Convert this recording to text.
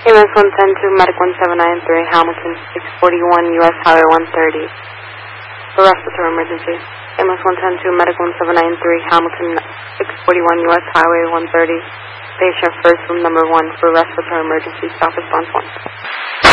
MS 110 to Medic 1793, Hamilton, 641 U.S. Highway 130. For respiratory emergency. MS 110 to Medic 1793, Hamilton, 641 U.S. Highway 130. Patient first room number 1 for respiratory emergency. Stop response 1.